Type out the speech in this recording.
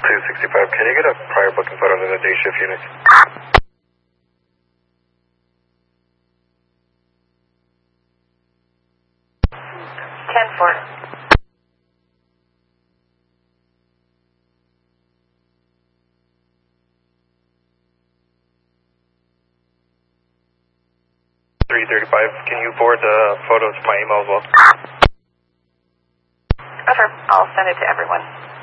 265, can you get a prior booking photo of the day shift unit? Ten four. Can you forward the photos to my email as well? Okay, I'll send it to everyone.